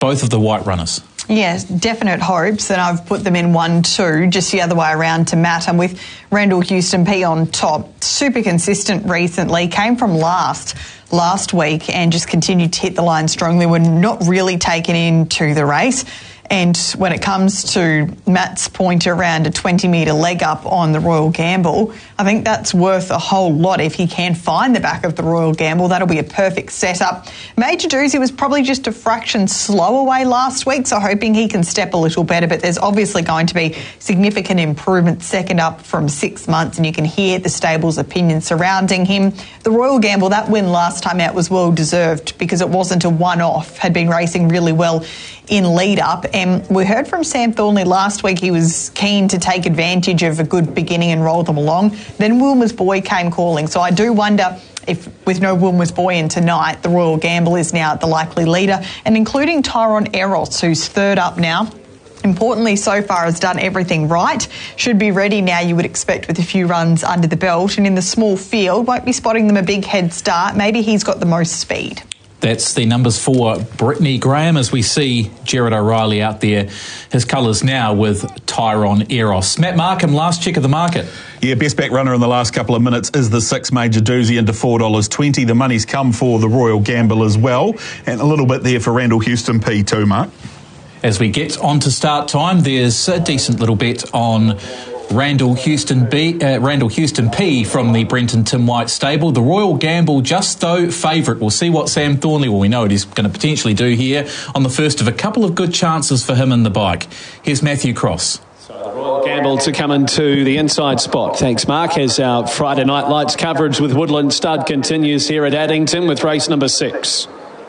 both of the white runners. Yes, definite hopes, and I've put them in 1-2, just the other way around to Matt. I'm with Randall Houston P on top. Super consistent recently, came from last week and just continued to hit the line strongly. We're not really taken into the race. And when it comes to Matt's point around a 20-metre leg up on the Royal Gamble, I think that's worth a whole lot. If he can find the back of the Royal Gamble, that'll be a perfect setup. Major Doozy was probably just a fraction slow away last week, so hoping he can step a little better. But there's obviously going to be significant improvement second up from 6 months, and you can hear the stable's opinion surrounding him. The Royal Gamble, that win last time out was well deserved because it wasn't a one-off, had been racing really well in lead-up. And we heard from Sam Thornley last week he was keen to take advantage of a good beginning and roll them along. Then Wilmer's Boy came calling. So I do wonder if, with no Wilmer's Boy in tonight, the Royal Gamble is now the likely leader, and including Tyrone Eros, who's third up now. Importantly, so far has done everything right. Should be ready now, you would expect, with a few runs under the belt. And in the small field, won't be spotting them a big head start. Maybe he's got the most speed. That's the numbers for Brittany Graham as we see Jared O'Reilly out there. His colours now with Tyrone Eros. Matt Markham, last check of the market. Yeah, best back runner in the last couple of minutes is the 6 Major Doozy into $4.20. The money's come for the Royal Gamble as well, and a little bit there for Randall Houston P too, Mark. As we get on to start time, there's a decent little bet on Randall Houston P from the Brenton Tim White stable. The Royal Gamble just though favourite. We'll see what Sam Thornley, we know what he's going to potentially do here on the first of a couple of good chances for him in the bike. Here's Matthew Cross. So the Royal Gamble to come into the inside spot. Thanks, Mark. As our Friday Night Lights coverage with Woodland Stud continues here at Addington with race number 6.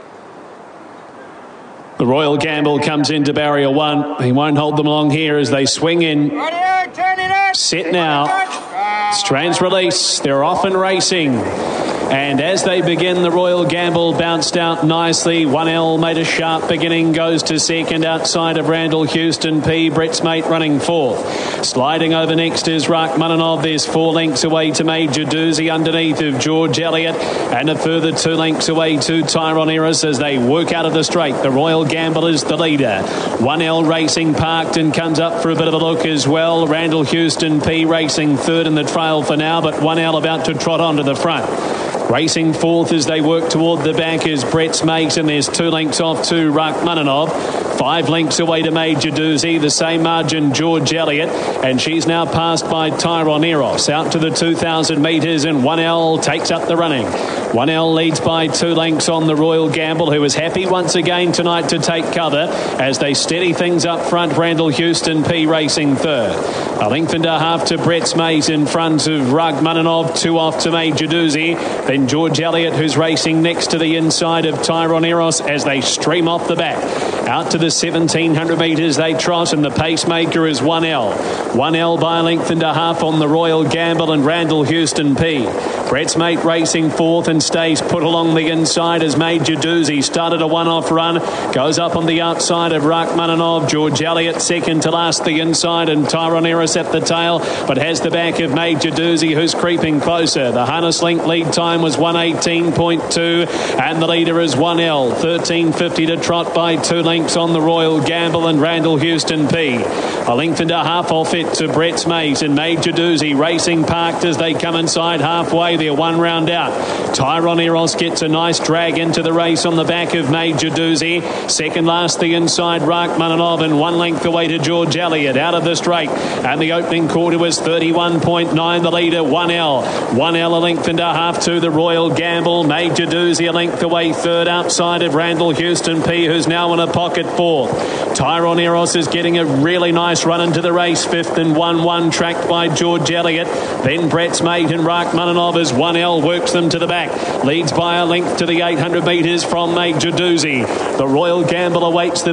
The Royal Gamble comes into barrier 1. He won't hold them long here as they swing in. Set now. Strands release. They're off and racing. And as they begin, the Royal Gamble bounced out nicely. 1L made a sharp beginning, goes to second outside of Randall Houston P. Brett's mate running fourth. Sliding over next is Rachmaninoff. There's 4 lengths away to Major Doozy underneath of George Elliott. And a further 2 lengths away to Tyrone Eros as they work out of the straight. The Royal Gamble is the leader. 1L racing parked and comes up for a bit of a look as well. Randall Houston P racing third in the trail for now, but 1L about to trot onto the front. Racing fourth as they work toward the back is Brett's mate, and there's 2 lengths off to Rachmaninoff. 5 lengths away to Major Doozy, the same margin George Elliott, and she's now passed by Tyrone Eros. Out to the 2,000 metres, and 1L takes up the running. 1L leads by 2 lengths on the Royal Gamble, who is happy once again tonight to take cover as they steady things up front. Randall Houston P racing third. A length and a half to Brett's mate in front of Rachmaninoff, 2 off to Major Doozy. Then George Elliott, who's racing next to the inside of Tyrone Eros as they stream off the back. Out to the 1,700 metres they trot, and the pacemaker is 1L. 1L by a length and a half on the Royal Gamble and Randall Houston P. Brett's mate racing fourth and stays put along the inside as Major Doozy started a one-off run. Goes up on the outside of Rachmaninoff. George Elliott second to last the inside, and Tyrone Eros at the tail, but has the back of Major Doozy, who's creeping closer. The harness link lead time was 1:18.2, and the leader is 1L. 13.50 to trot by 2 lengths on the Royal Gamble and Randall Houston P. A length and a half off it to Brett's mate, and Major Doozy racing parked as they come inside halfway. They're 1 round out. Tyrone Eros gets a nice drag into the race on the back of Major Doozy. Second last the inside Rachmaninoff, and 1 length away to George Elliott out of the straight, and the opening quarter was 31.9. The leader 1L. 1L a length and a half to the Royal Gamble. Major Doozy a length away third outside of Randall Houston P, who's now in a pocket fourth. Tyrone Eros is getting a really nice run into the race, fifth and 1-1, tracked by George Elliott. Then Brett's mate and Rachmaninoff as 1L works them to the back. Leads by a length to the 800 metres from Major Doozy. The Royal Gamble awaits the